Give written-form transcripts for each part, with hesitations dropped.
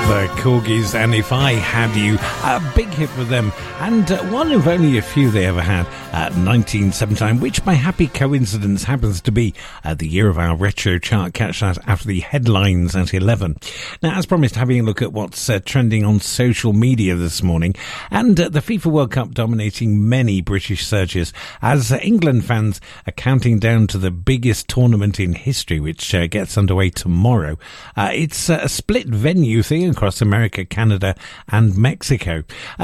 The Corgis and If I Had You, a big hit for them, and one of only a few they ever had at 1979, which by happy coincidence happens to be the year of our retro chart. Catch that after the headlines at 11. Now, as promised, having a look at what's trending on social media this morning, and the FIFA World Cup dominating many British searches as England fans are counting down to the biggest tournament in history, which gets underway tomorrow. It's a split venue thing across America, Canada and Mexico.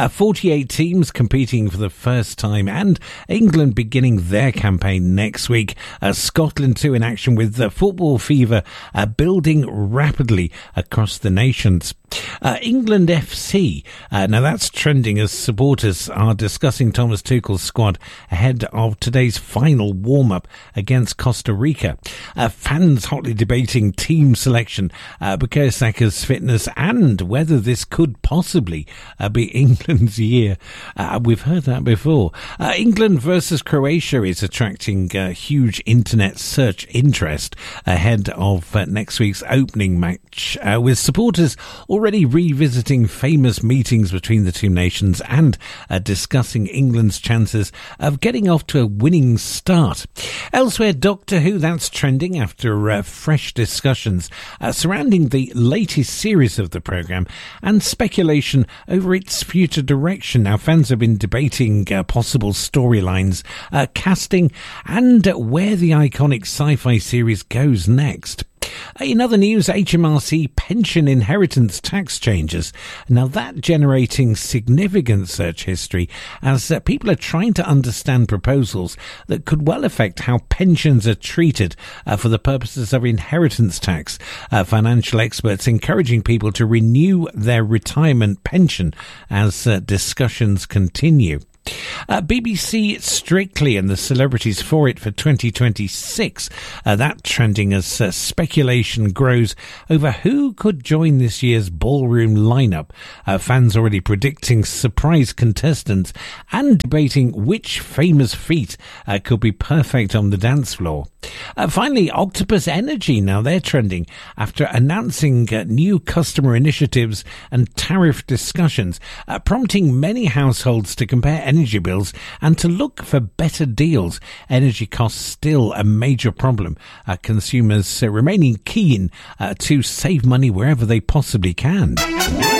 48 teams competing for the first time, and England beginning their campaign next week. Scotland too in action, with football fever building rapidly across the nations. England FC, now that's trending as supporters are discussing Thomas Tuchel's squad ahead of today's final warm-up against Costa Rica. Fans hotly debating team selection, Bukayo Saka's fitness, and whether this could possibly be England's year. We've heard that before. England versus Croatia is attracting huge internet search interest ahead of next week's opening match, with supporters already revisiting famous meetings between the two nations and discussing England's chances of getting off to a winning start. Elsewhere, Doctor Who, that's trending after fresh discussions surrounding the latest series of the programme and speculation over its future direction. Now, fans have been debating possible storylines, casting, and where the iconic sci-fi series goes next. In other news, HMRC pension inheritance tax changes. Now, that generating significant search history as people are trying to understand proposals that could well affect how pensions are treated for the purposes of inheritance tax. Financial experts encouraging people to renew their retirement pension as discussions continue. BBC Strictly and the celebrities for it for 2026. That trending as speculation grows over who could join this year's ballroom lineup. Fans already predicting surprise contestants and debating which famous feat could be perfect on the dance floor. Finally, Octopus Energy. Now they're trending after announcing new customer initiatives and tariff discussions, prompting many households to compare energy bills and to look for better deals. Energy costs still a major problem. Consumers remaining keen to save money wherever they possibly can.